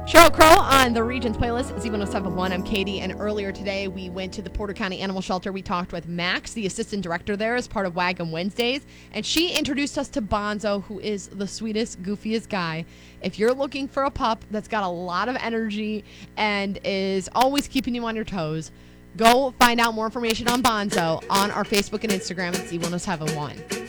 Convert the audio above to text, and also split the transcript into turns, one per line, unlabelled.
Cheryl Crow on the Regions playlist, Z1071. I'm Katie, and earlier today we went to the Porter County Animal Shelter. We talked with Max, the assistant director there, as part of Wagon Wednesdays, and she introduced us to Bonzo, who is the sweetest, goofiest guy. If you're looking for a pup that's got a lot of energy and is always keeping you on your toes, go find out more information on Bonzo on our Facebook and Instagram at Z1071.